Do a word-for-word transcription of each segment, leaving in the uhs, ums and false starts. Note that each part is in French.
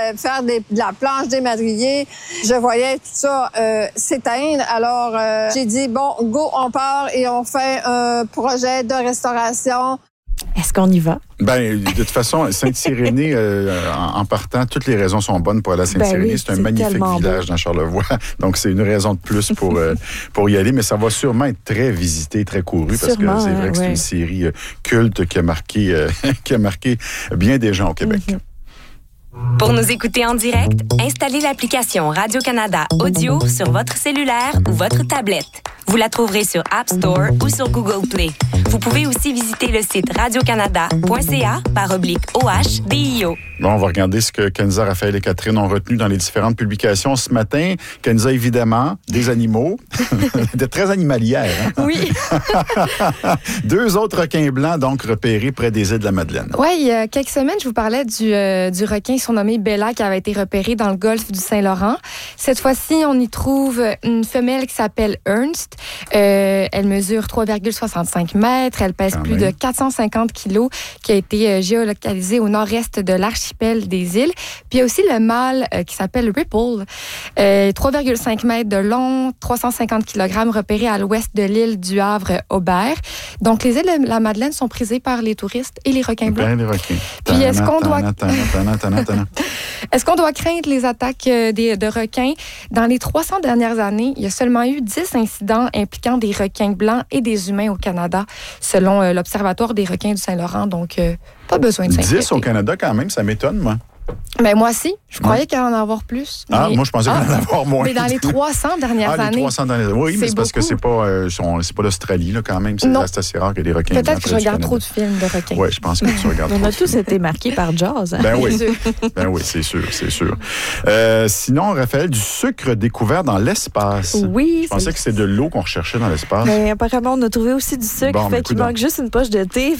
euh, faire des, de la planche démadrillée. Je voyais tout ça euh, s'éteindre. Alors, euh, j'ai dit, bon, go, on part et on fait un projet de restauration. Est-ce qu'on y va? Ben, de toute façon, Sainte-Cyrénée, euh, en, en partant, toutes les raisons sont bonnes pour aller à Sainte-Cyrénée. Ben oui, c'est un c'est magnifique village beau. dans Charlevoix. Donc, c'est une raison de plus pour, euh, pour y aller. Mais ça va sûrement être très visité, très couru, parce Sûrement, que c'est vrai hein, que c'est ouais. une série euh, culte qui a marqué, euh, qui a marqué bien des gens au Québec. Mm-hmm. Pour nous écouter en direct, installez l'application Radio-Canada Audio sur votre cellulaire ou votre tablette. Vous la trouverez sur App Store ou sur Google Play. Vous pouvez aussi visiter le site radiocanada point c a par oblique O H D I O. Bon, on va regarder ce que Kenza, Raphaël et Catherine ont retenu dans les différentes publications ce matin. Kenza, évidemment, des animaux, de très animalières. Hein? Oui. Deux autres requins blancs, donc, repérés près des îles de la Madeleine. Oui, il y a quelques semaines, je vous parlais du, euh, du requin surnommé Bella qui avait été repéré dans le golfe du Saint-Laurent. Cette fois-ci, on y trouve une femelle qui s'appelle Ernst. Euh, elle mesure trois virgule soixante-cinq mètres. Elle pèse Quand plus même. de quatre cent cinquante kilos, qui a été euh, géolocalisée au nord-est de l'archipel des îles. Puis il y a aussi le mâle euh, qui s'appelle Ripple. Euh, trois virgule cinq mètres de long, trois cent cinquante kilogrammes, repéré à l'ouest de l'île du Havre-Aubert. Donc, les îles de la Madeleine sont prisées par les touristes et les requins blancs. Ben, les requins. Puis est-ce qu'on doit... Tana, tana, tana, tana. Est-ce qu'on doit craindre les attaques euh, des, de requins? Dans les trois cents dernières années, il y a seulement eu dix incidents impliquant des requins blancs et des humains au Canada, selon euh, l'Observatoire des requins du Saint-Laurent. Donc, euh, pas besoin de s'inquiéter. dix au Canada, quand même, ça m'étonne, moi. Ben, moi aussi. Je croyais Ouais. qu'il allait en avoir plus. Ah, mais- moi, je pensais Ah, qu'il allait en avoir moins. Mais dans les trois cents dernières Ah, les années. trois cents dernières Oui, mais c'est c'est parce que beaucoup. c'est pas, euh, son- c'est pas l'Australie, là, quand même. C'est Non. c'est assez rare que des requins Peut-être blancs que je près du regarde Canada. trop de films de requins. Oui, je pense que tu regardes On trop a de tous films. été marqués par Jaws. Hein? Ben oui, Bien sûr. ben oui, c'est sûr, c'est sûr. Euh, sinon, Raphaël, du sucre découvert dans l'espace. Oui. Je pensais que c'était de l'eau qu'on recherchait dans l'espace. Mais apparemment, on a trouvé aussi du sucre, Bon, mais fait qu'il coudonc. manque juste une poche de thé.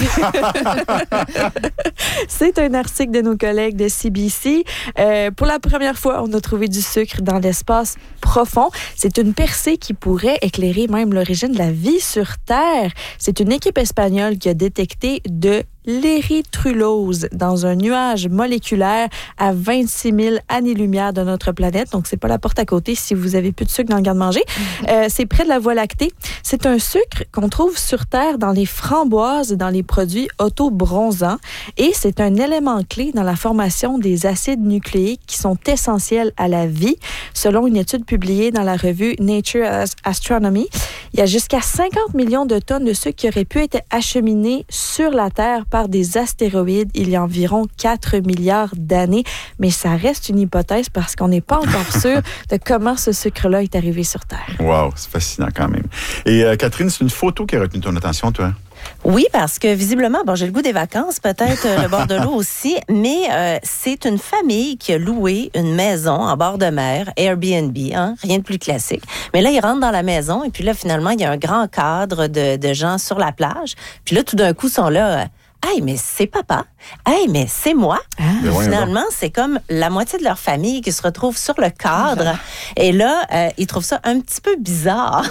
C'est un article de nos collègues de C B C. Euh, pour la première fois, on a trouvé du sucre dans l'espace profond. C'est une percée qui pourrait éclairer même l'origine de la vie sur Terre. C'est une équipe espagnole qui a détecté de l'érythrulose dans un nuage moléculaire à vingt-six mille années-lumière de notre planète. Donc, c'est pas la porte à côté si vous avez plus de sucre dans le garde-manger. Euh, c'est près de la Voie lactée. C'est un sucre qu'on trouve sur Terre dans les framboises et dans les produits auto-bronzants. Et c'est un élément clé dans la formation des acides nucléiques qui sont essentiels à la vie. Selon une étude publiée dans la revue Nature Astronomy, il y a jusqu'à cinquante millions de tonnes de sucre qui auraient pu être acheminées sur la Terre par des astéroïdes il y a environ quatre milliards d'années. Mais ça reste une hypothèse parce qu'on n'est pas encore sûr de comment ce sucre-là est arrivé sur Terre. Wow, c'est fascinant quand même. Et euh, Catherine, c'est une photo qui a retenu ton attention, toi? Oui, parce que visiblement, bon, j'ai le goût des vacances, peut-être euh, le bord de l'eau aussi, mais euh, c'est une famille qui a loué une maison en bord de mer, Airbnb, hein, rien de plus classique. Mais là, ils rentrent dans la maison et puis là, finalement, il y a un grand cadre de, de gens sur la plage. Puis là, tout d'un coup, ils sont là... Euh, hey, mais c'est papa. Hey, mais c'est moi. Ah. Mais voyons Finalement, c'est comme la moitié de leur famille qui se retrouve sur le cadre. Et là, euh, ils trouvent ça un petit peu bizarre.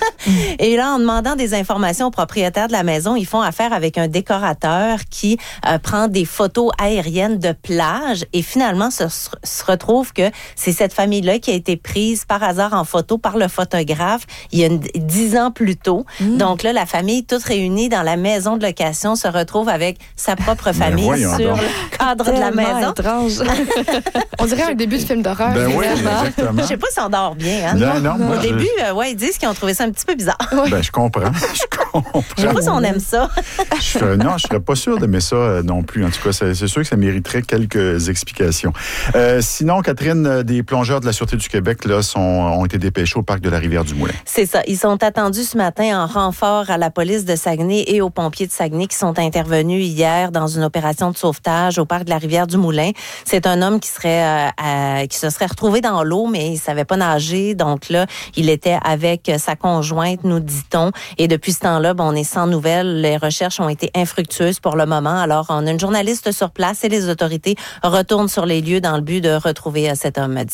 Et là, en demandant des informations aux propriétaires de la maison, ils font affaire avec un décorateur qui euh, prend des photos aériennes de plage. Et finalement, se, se retrouve que c'est cette famille-là qui a été prise par hasard en photo par le photographe il y a une, dix ans plus tôt. Mmh. Donc là, la famille, toute réunie dans la maison de location, se retrouve avec sa propre famille voyons sur donc. le cadre de la Tellement maison. étrange. On dirait un début de film d'horreur. Ben oui, vraiment. exactement. Je sais pas si on dort bien. Hein? Non, non, moi, Au je- début, euh, ouais, ils disent qu'ils ont trouvé ça un petit peu bizarre. Ben, je comprends. Je comprends. Je sais pas si on aime ça. Je serais- non, je serais pas sûr d'aimer ça euh, non plus. En tout cas, c'est, c'est sûr que ça mériterait quelques explications. Euh, sinon, Catherine, euh, des plongeurs de la Sûreté du Québec là, sont, ont été dépêchés au parc de la Rivière-du-Moulin. C'est ça. Ils sont attendus ce matin en renfort à la police de Saguenay et aux pompiers de Saguenay qui sont intervenus hier dans une opération de sauvetage au parc de la Rivière-du-Moulin. C'est un homme qui serait euh, à- qui se serait retrouvé dans l'eau, mais il savait pas nager. Donc là, il était avec sa conjointe, nous dit-on. Et depuis ce temps-là, bon, on est sans nouvelles. Les recherches ont été infructueuses pour le moment. Alors, on a une journaliste sur place et les autorités retournent sur les lieux dans le but de retrouver euh, cet homme disparu.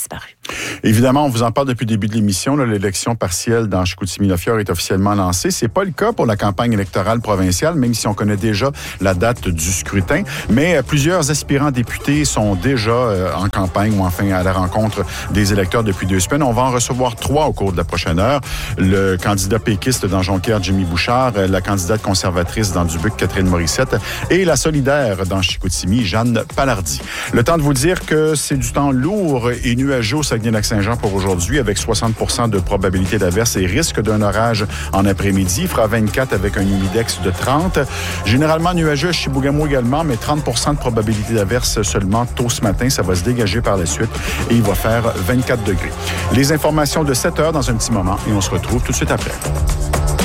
Évidemment, on vous en parle depuis le début de l'émission. Là, l'élection partielle dans Chicoutimi-Lafière est officiellement lancée. C'est pas le cas pour la campagne électorale provinciale, même si on connaît déjà la date du scrutin. Mais euh, plusieurs aspirants députés sont déjà euh, en campagne ou enfin à la rencontre des électeurs depuis deux semaines. On va en recevoir trois au cours de la prochaine heure. Le candidat péquiste dans Jonquière, Jimmy Bouchard, la candidate conservatrice dans Dubuque, Catherine Morissette, et la solidaire dans Chicoutimi, Jeanne Palardy. Le temps de vous dire que c'est du temps lourd et nuageux au Saguenay-Lac-Saint-Jean pour aujourd'hui, avec soixante pour cent de probabilité d'averse et risque d'un orage en après-midi. Il fera vingt-quatre avec un humidex de trente. Généralement nuageux à Chibougamau également, mais trente pour cent de probabilité d'averse seulement tôt ce matin. Ça va se dégager par la suite et il va faire vingt-quatre degrés. Les informations de sept heures dans un petit moment et on se retrouve tout de suite après.